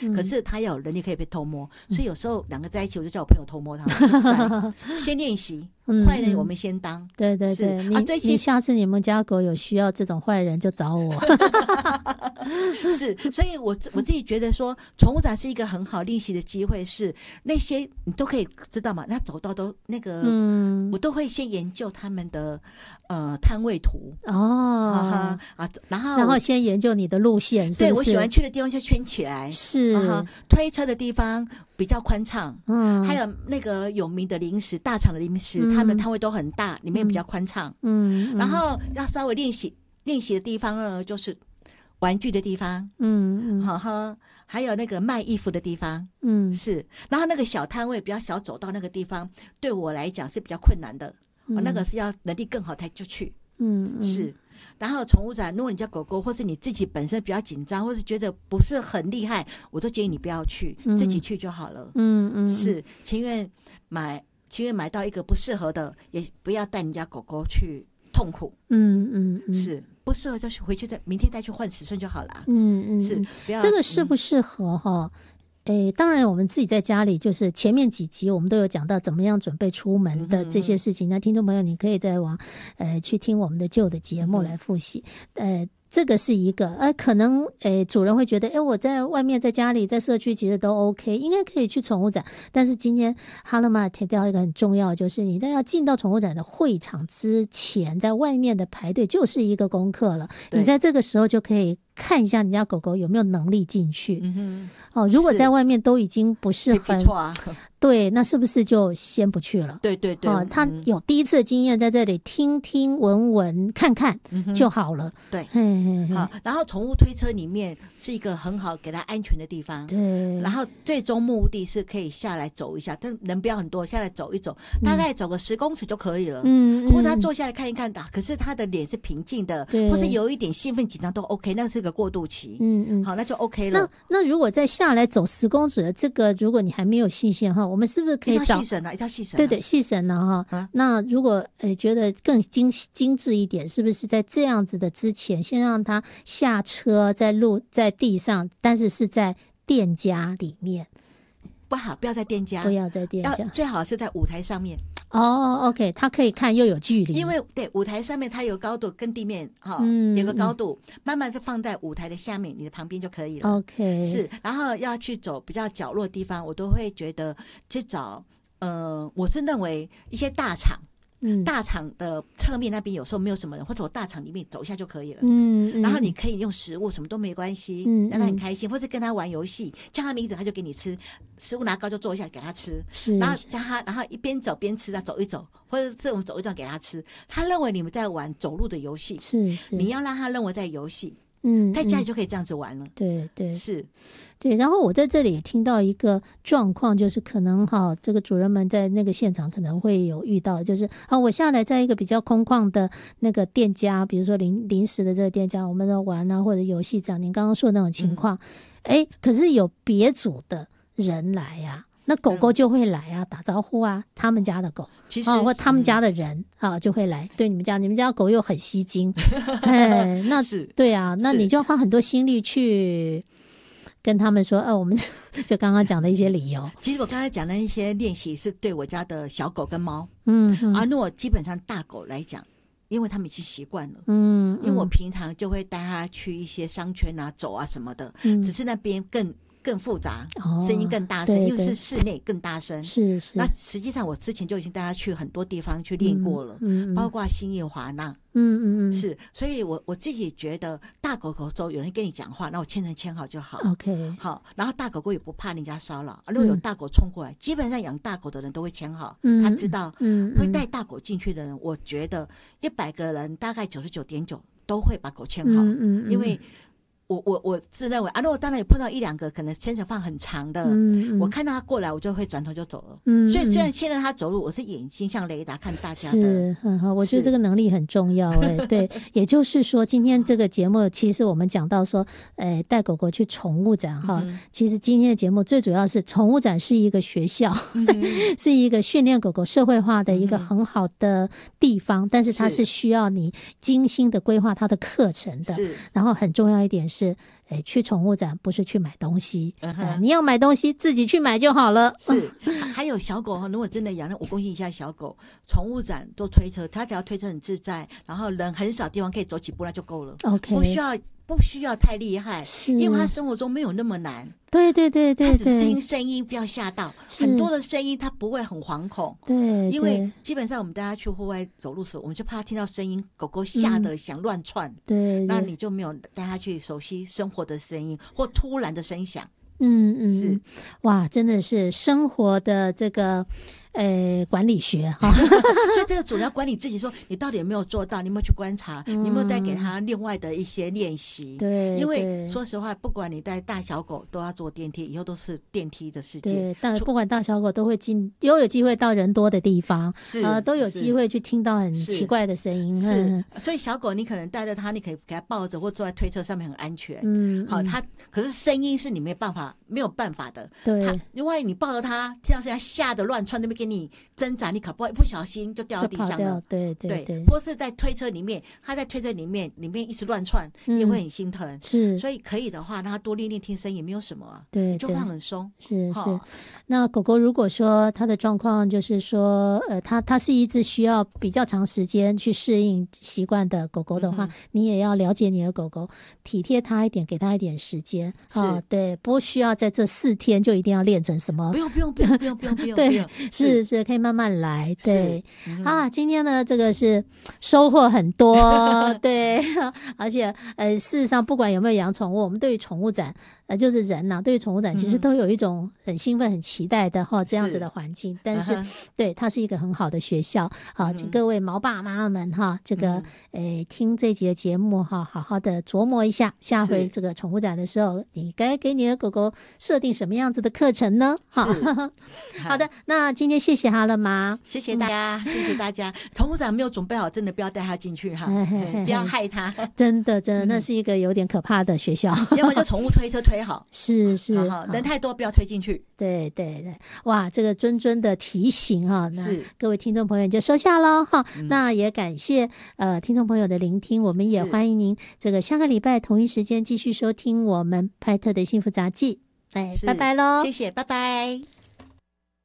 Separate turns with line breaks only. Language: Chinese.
可是他要有能力可以被偷摸，所以有时候两个在一起，我就叫我朋友偷摸他，先练习。坏人我们先当，
对对对，你下次你们家狗有需要这种坏人就找我。
是，所以我自己觉得说，宠物展是一个很好练习的机会，是那些你都可以知道嘛，那走到都那个，我都会先研究他们的摊位图
哦，
然后
先研究你的路线，是不是？
对，我喜欢去的地方就圈起来，
是
推车的地方比较宽敞，还有那个有名的零食，大厂的零食，他们的摊位都很大，里面比较宽敞，然后要稍微练习的地方呢，就是玩具的地方，还有那个卖衣服的地方，是，然后那个小摊位比较小，走到那个地方对我来讲是比较困难的，那个是要能力更好才就去，是。然后宠物展，如果你家狗狗或是你自己本身比较紧张，或是觉得不是很厉害，我都建议你不要去，自己去就好了。是情愿买到一个不适合的，也不要带你家狗狗去痛苦。是不适合就回去明天再去换尺寸就好了。是不要
这个适不适合哈？当然我们自己在家里就是前面几集我们都有讲到怎么样准备出门的这些事情，那听众朋友你可以再往去听我们的旧的节目来复习。这个是一个可能主人会觉得我在外面在家里在社区其实都 OK， 应该可以去宠物展，但是今天哈勒玛提到一个很重要，就是你在要进到宠物展的会场之前，在外面的排队就是一个功课了，你在这个时候就可以看一下你家狗狗有没有能力进去。如果在外面都已经不是很对，那是不是就先不去了？
对对对，
他有第一次的经验，在这里听听闻闻看看就好了。
对，好。然后宠物推车里面是一个很好给它安全的地方。
对。
然后最终目的是可以下来走一下，但人不要很多，下来走一走，大概走个10公尺就可以了。或者他坐下来看一看，可是他的脸是平静的，或是有一点兴奋紧张都 OK， 那是个过渡期。好，那就 OK 了。
那如果再下来走10公尺的这个，如果你还没有信心哈，我们是不是可以找
细审啊？一定要细审。
对对，细审了哈。那如果觉得更精致一点，是不是在这样子的之前，先让他下车，在地上，但是是在店家里面？
不好，不要在店家，
不要在店家，
最好是在舞台上面。
OK， 他可以看又有距离，
因为对舞台上面它有高度，跟地面有个高度，慢慢就放在舞台的下面，你的旁边就可以了。
OK，
是，然后要去走比较角落的地方，我都会觉得去找我是认为一些大场。大场的侧面那边有时候没有什么人，或者我大场里面走一下就可以了。然后你可以用食物，什么都没关系，让他很开心，或者跟他玩游戏，叫他名字他就给你吃，食物拿高就坐一下给他吃，然后叫他，然后一边走边吃，他走一走，或者是我们走一段给他吃，他认为你们在玩走路的游戏，
是
你要让他认为在游戏。在家里就可以这样子玩了。
对对，
是。
对，然后我在这里也听到一个状况，就是可能这个主人们在那个现场可能会有遇到，就是我下来在一个比较空旷的那个店家，比如说临时的这个店家，我们在玩啊或者游戏这样，您刚刚说的那种情况，可是有别组的人来呀。那狗狗就会来啊，打招呼啊，他们家的狗，
其实
或他们家的人就会来对你们家狗又很吸睛，那是对啊，那你就要花很多心力去跟他们说，我们就刚刚讲的一些理由。
其实我刚才讲的一些练习是对我家的小狗跟猫，如果基本上大狗来讲，因为他们已经习惯了，因为我平常就会带它去一些商圈啊走啊什么的，只是那边更复杂，声音更大声，因为是室内更大声。
是。
那实际上我之前就已经带他去很多地方去练过了，包括新义华那。是，所以我自己觉得大狗狗走有人跟你讲话，那我牵好就好。
OK，
好，然后大狗狗也不怕人家骚扰，如果有大狗冲过来，基本上养大狗的人都会牵好，他知道，会带大狗进去的人，我觉得100个人大概99.9都会把狗牵好，因为。我自认为如果当然也碰到1-2个可能牵扯放很长的，我看到他过来，我就会转头就走了。所以虽然牵着他走路，我是眼睛像雷达看大家的。
是很好，我觉得这个能力很重要。对，也就是说，今天这个节目其实我们讲到说，带狗狗去宠物展其实今天的节目最主要是宠物展是一个学校，是一个训练狗狗社会化的一个很好的地方，但是它是需要你精心的规划它的课程的。然后很重要一点是去宠物展不是去买东西，你要买东西自己去买就好了。
是，还有小狗如果真的养那5公斤以下小狗，宠物展都推车，它只要推车很自在，然后人很少地方可以走几步那就够了。
OK，
不需要太厉害，因为它生活中没有那么难。
对对对对，
他只是听声音，不要吓到。很多的声音他不会很惶恐，
对，
因为基本上我们大家去户外走路的时候，我们就怕听到声音，狗狗吓得想乱窜，
对，
那你就没有带它去熟悉生活的声音或突然的声响。
是，哇，真的是生活的这个管理学哈，
所以这个主要管理自己，说你到底有没有做到，你有没有去观察，你有没有带给他另外的一些练习。
对，
因为说实话，不管你带大小狗都要坐电梯，以后都是电梯的世界。
对，但不管大小狗都会有机会到人多的地方，都有机会去听到很奇怪的声音。
是，所以小狗你可能带着它，你可以给它抱着或坐在推车上面很安全。好，它可是声音是你没有办法的。
对，
因为你抱着它，听到声音吓得乱窜，那边给你挣扎，你可不不小心就掉到地上了。
对对对，
或是在推车里面，它在推车里面一直乱窜，你也会很心疼。
是，
所以可以的话，让它多练练听声音也没有什么啊。
对，
就放很松。
是。那狗狗如果说它的状况就是说，它是一只需要比较长时间去适应习惯的狗狗的话，你也要了解你的狗狗，体贴它一点，给它一点时间。对，不需要在这4天就一定要练成什么。
不用，
对，是可以慢慢来。对今天呢，这个是收获很多，对，而且事实上不管有没有养宠物，我们对于宠物展。就是人对于宠物展其实都有一种很兴奋很期待的这样子的环境，但是对它是一个很好的学校。好，请各位毛爸妈妈们这个听这集的节目好好的琢磨一下，下回这个宠物展的时候你该给你的狗狗设定什么样子的课程呢？好的，那今天谢谢哈乐妈，
谢谢大家，谢谢大家。宠物展没有准备好，真的不要带它进去不要害它。
真的那是一个有点可怕的学校，
要么就宠物推车推好，
是
人太多不要推进去。
对，哇，这个谆的提醒那各位听众朋友就收下咯那也感谢听众朋友的聆听，我们也欢迎您这个下个礼拜同一时间继续收听我们派特的幸福杂技。拜拜咯，
谢谢，拜拜。